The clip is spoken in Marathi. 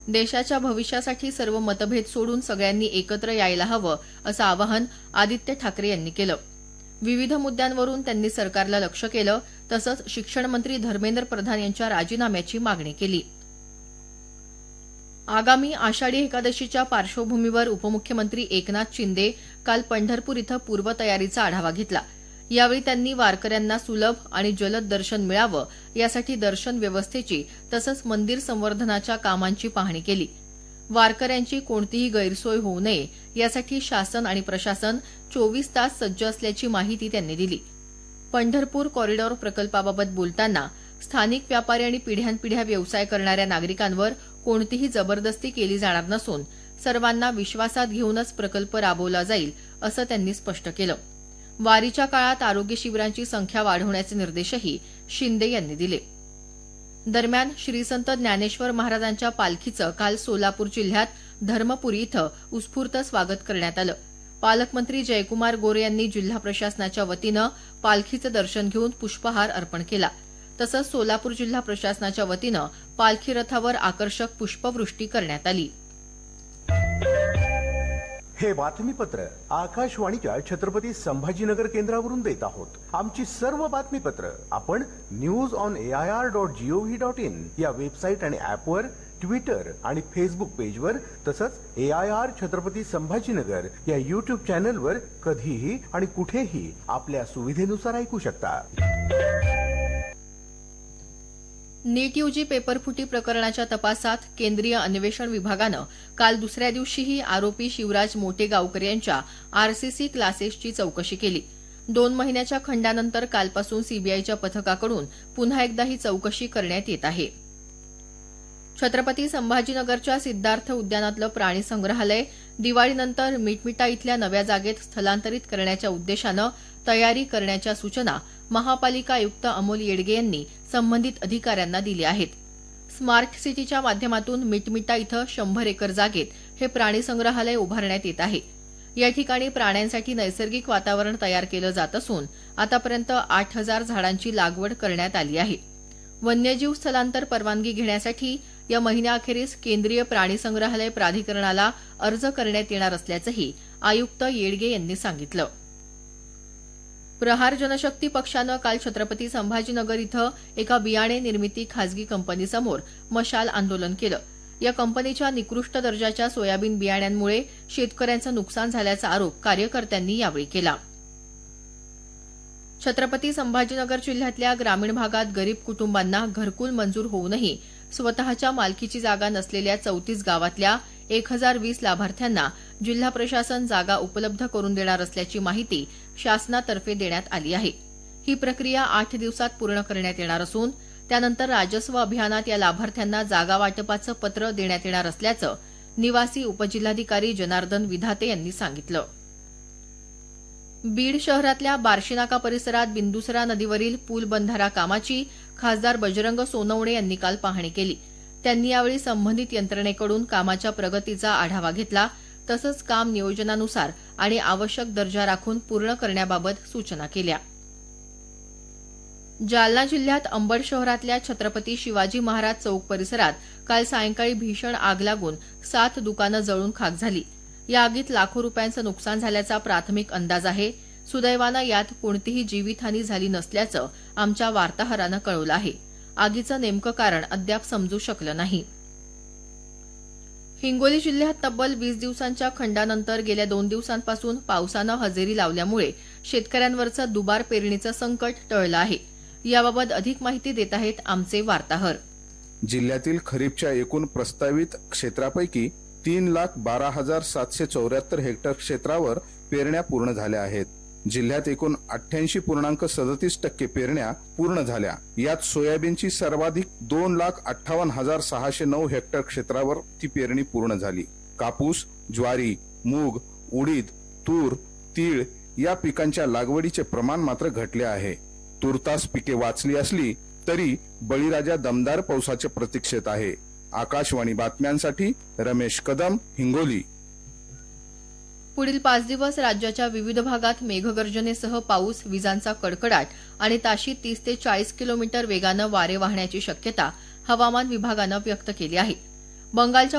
देशाच्या भविष्यासाठी सर्व मतभेद सोडून सगळ्यांनी एकत्र यायला हवं असं आवाहन आदित्य ठाकरे यांनी केलं. विविध मुद्द्यांवरून त्यांनी सरकारला लक्ष्य केलं. तसंच शिक्षण मंत्री धर्मेंद्र प्रधान यांच्या राजीनाम्याची मागणी केली. आगामी आषाढी एकादशीच्या पार्श्वभूमीवर उपमुख्यमंत्री एकनाथ शिंदे काल पंढरपूर इथं पूर्वतयारीचा आढावा घेतला. यावेळी त्यांनी वारकऱ्यांना सुलभ आणि जलद दर्शन मिळावं यासाठी दर्शन व्यवस्थेची तसंच मंदिर संवर्धनाच्या कामांची पाहणी केली. वारकऱ्यांची कोणतीही गैरसोय होऊ नये यासाठी शासन आणि प्रशासन 24 तास सज्ज असल्याची माहिती त्यांनी दिली. पंढरपूर कॉरिडॉर प्रकल्पाबाबत बोलताना स्थानिक व्यापारी आणि पिढ्यानपिढ्या व्यवसाय करणाऱ्या नागरिकांवर कोणतीही जबरदस्ती केली जाणार नसून सर्वांना विश्वासात घेऊनच प्रकल्प राबवला जाईल असं त्यांनी स्पष्ट केलं. वारीच्या काळात आरोग्य शिबिरांची संख्या वाढवण्याचे निर्देशही शिंदे यांनी दिले. दरम्यान श्री संत ज्ञानेश्वर महाराजांच्या पालखीचं काल सोलापूर जिल्ह्यात धर्मपुरी इथं उत्स्फूर्त स्वागत करण्यात आलं. पालकमंत्री जयकुमार गोरे यांनी जिल्हा प्रशासनाच्या वतीनं पालखीचं दर्शन घेऊन पुष्पहार अर्पण केला. तसंच सोलापूर जिल्हा प्रशासनाच्या वतीनं पालखी रथावर आकर्षक पुष्पवृष्टी करण्यात आली. हे बातमीपत्र आकाशवाणीच्या छत्रपती संभाजीनगर केंद्रावरून देत आहोत. आमची सर्व बातमीपत्र आपण news.air.gov.in या वेबसाईट आणि ऍपवर, ट्विटर आणि फेसबुक पेजवर तसंच AIR छत्रपती संभाजीनगर या युट्यूब चॅनलवर कधीही आणि कुठेही आपल्या सुविधेनुसार ऐकू शकता. नीट यूजी पेपरफुटी प्रकरणाच्या तपासात केंद्रीय अन्वेषण विभागानं काल दुसऱ्या दिवशीही आरोपी शिवराज मोटेगावकर यांच्या आरसीसी क्लासेसची चौकशी केली. 2 महिन्याच्या खंडानंतर कालपासून सीबीआयच्या पथकाकडून पुन्हा एकदा ही चौकशी करण्यात येत आहे. छत्रपती संभाजीनगरच्या सिद्धार्थ उद्यानातलं प्राणी संग्रहालय दिवाळीनंतर मिटमिटा इथल्या नव्या जागेत स्थलांतरित करण्याच्या उद्देशानं तयारी करण्याच्या सूचना महापालिका आयुक्त अमोल येडगे यांनी संबंधित अधिकाऱ्यांना दिल्या आहेत. स्मार्ट सिटीच्या माध्यमातून मिटमिटा इथं 100 एकर जागेत हे प्राणी संग्रहालय उभारण्यात येत आहे. या ठिकाणी प्राण्यांसाठी नैसर्गिक वातावरण तयार केलं जात असून आतापर्यंत 8000 झाडांची लागवड करण्यात आली आहे. वन्यजीव स्थलांतर परवानगी घेण्यासाठी या महिन्याअखेरीस केंद्रीय प्राणी संग्रहालय प्राधिकरणाला अर्ज करण्यात येणार असल्याचंही आयुक्त येडगे यांनी सांगितलं. प्रहार जनशक्ती पक्षानं काल छत्रपती संभाजीनगर इथं एका बियाणे निर्मिती खासगी कंपनीसमोर मशाल आंदोलन केलं. या कंपनीच्या निकृष्ट दर्जाच्या सोयाबीन बियाण्यांमुळे शेतकऱ्यांचं नुकसान झाल्याचा आरोप कार्यकर्त्यांनी यावेळी केला. छत्रपती संभाजीनगर जिल्ह्यातल्या ग्रामीण भागात गरीब कुटुंबांना घरकुल मंजूर होऊनही स्वतःच्या मालकीची जागा नसलेल्या 34 गावातल्या 1020 लाभार्थ्यांना जिल्हा प्रशासन जागा उपलब्ध करून देणार असल्याची माहिती शासनातर्फे देण्यात आली आहे. ही प्रक्रिया 8 दिवसात पूर्ण करण्यात येणार असून त्यानंतर राजस्व अभियानात या लाभार्थ्यांना जागा वाटपाचं पत्र देण्यात येणार असल्याचं निवासी उपजिल्हाधिकारी जनार्दन विधाते यांनी सांगितलं. बीड शहरातल्या बार्शीनाका परिसरात बिंदुसरा नदीवरील पूल बंधारा कामाची खासदार बजरंग सोनवणे यांनी काल पाहणी केली. त्यांनी यावेळी संबंधित यंत्रणेकडून कामाच्या प्रगतीचा आढावा घेतला. तसंच काम नियोजनानुसार आणि आवश्यक दर्जा राखून पूर्ण करण्याबाबत सूचना केल्या. जालना जिल्ह्यात अंबड शहरातल्या छत्रपती शिवाजी महाराज चौक परिसरात काल सायंकाळी भीषण आग लागून 7 दुकानं जळून खाक झाली. या आगीत लाखो रुपयांचं नुकसान झाल्याचा प्राथमिक अंदाज आहे. सुदैवानं यात कोणतीही जीवितहानी झाली नसल्याचं आमच्या वार्ताहरानं कळवलं आहे. आगीचं नेमकं कारण अद्याप समजू शकलं नाही. हिंगोली जिल्ह्यात तब्बल 20 दिवसांच्या खंडानंतर गेल्या 2 दिवसांपासून पावसानं हजेरी लावल्यामुळे शेतकऱ्यांवरचं दुबार पेरणीचं संकट टळलं आहे. याबाबत अधिक माहिती देत आहेत आमचे वार्ताहर. जिल्ह्यातील खरीपच्या एकूण प्रस्तावित क्षेत्रापैकी 3,12,774 हेक्टर क्षेत्रावर पेरण्या पूर्ण झाल्या आहेत. जिल्ह्यात एकूण 88.37% पेरण्या पूर्ण झाल्या. यात सोयाबीनची सर्वाधिक 2,58,609 हेक्टर क्षेत्रावर ती पेरणी पूर्ण झाली. कापूस, ज्वारी, मूग, उडीद, तूर, तीळ या पिकांच्या लागवडीचे प्रमाण मात्र घटले आहे. तूर्तास पिके वाचली असली तरी बळीराजा दमदार पावसाच्या प्रतीक्षेत आहे. आकाशवाणी बातम्यांसाठी रमेश कदम, हिंगोली. पुढील 5 दिवस राज्याच्या विविध भागात मेघगर्जनेसह पाऊस, विजांचा कडकडाट आणि ताशी 30 ते 40 किलोमीटर वेगानं वारे वाहण्याची शक्यता हवामान विभागानं व्यक्त केली आहे. बंगालच्या